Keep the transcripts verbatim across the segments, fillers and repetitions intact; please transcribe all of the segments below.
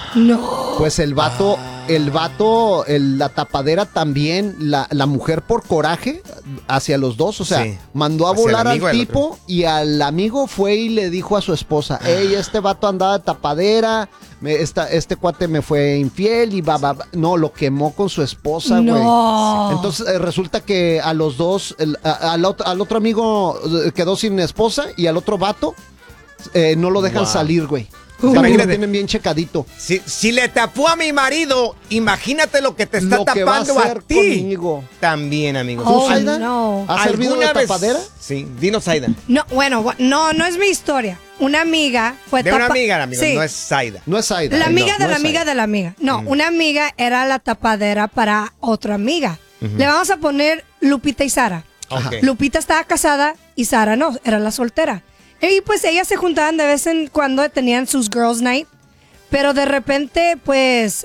No. Pues el vato, ah. el vato, el, la tapadera también, la, la mujer por coraje hacia los dos, o sea, sí. mandó a hacia volar al tipo y al amigo fue y le dijo a su esposa, hey, este vato andaba de tapadera, me, esta, este cuate me fue infiel y va, va, va. No, lo quemó con su esposa, güey. No. Entonces eh, resulta que a los dos, el, a, al, otro, al otro amigo quedó sin esposa y al otro vato eh, no lo dejan wow. salir, güey. Uh, También lo tienen bien checadito. Si, si le tapó a mi marido, imagínate lo que te está lo tapando que va a, hacer a ti. Conmigo. También, amigo. Oh, ¿Tú, Zaida? No. ¿Has servido de tapadera? Sí, dinos, Zaida. No, bueno, no, no es mi historia. Una amiga fue De tapa- una amiga, amigo, sí. no es Zaida. No es Zaida. La amiga no, de no la es amiga Zaida. de la amiga. No, mm. una amiga era la tapadera para otra amiga. Uh-huh. Le vamos a poner Lupita y Sara. Okay. Lupita estaba casada y Sara no, era la soltera. Y pues ellas se juntaban de vez en cuando, tenían sus girls' night. Pero de repente, pues,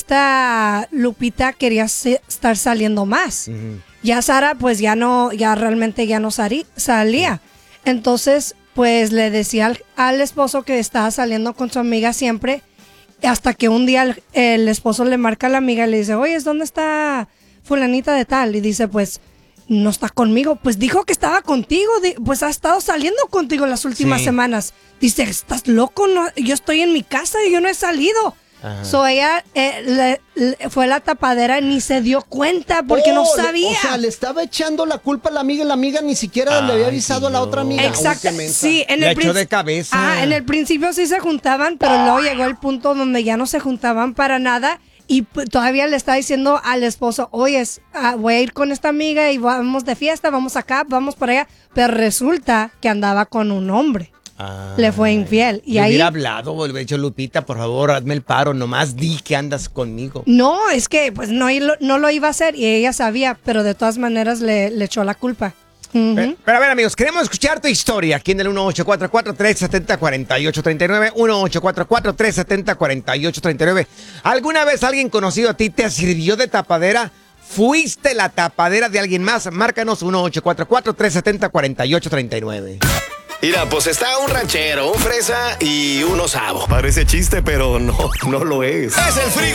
esta Lupita quería se- estar saliendo más. Uh-huh. Ya Sara, pues, ya no, ya realmente ya no sali- salía. Uh-huh. Entonces, pues, le decía al, al esposo que estaba saliendo con su amiga siempre, hasta que un día el, el esposo le marca a la amiga y le dice, oye, ¿dónde está fulanita de tal? Y dice, pues, no está conmigo. Pues dijo que estaba contigo, pues ha estado saliendo contigo las últimas sí. semanas. Dice, ¿estás loco? No, yo estoy en mi casa y yo no he salido. Ajá. So ella eh, le, le, fue la tapadera y ni se dio cuenta porque oh, no sabía. Le, o sea, le estaba echando la culpa a la amiga y la amiga ni siquiera Ay, le había avisado Dios. a la otra amiga. Exacto. Uy, sí, en le el echó de cabeza. Ah, en el principio sí se juntaban, pero luego llegó el punto donde ya no se juntaban para nada. Y p- todavía le está diciendo al esposo, oye, uh, voy a ir con esta amiga y vamos de fiesta, vamos acá, vamos por allá. Pero resulta que andaba con un hombre. Ay, le fue infiel. Y le ahí hubiera hablado, hubiera dicho, Lupita, por favor, hazme el paro, nomás di que andas conmigo. No, es que pues no, no lo iba a hacer y ella sabía, pero de todas maneras le, le echó la culpa. Uh-huh. Pero, pero a ver, amigos, queremos escuchar tu historia aquí en el uno ocho cuatro cuatro, tres siete cero, cuatro ocho tres nueve, uno ocho cuatro cuatro, tres siete cero, cuatro ocho tres nueve. ¿Alguna vez alguien conocido a ti te sirvió de tapadera? ¿Fuiste la tapadera de alguien más? Márcanos uno ocho cuatro cuatro, tres siete cero, cuatro ocho tres nueve. Mira, pues está un ranchero, un fresa y un osavo. Parece chiste, pero no, no lo es. Es el Freeway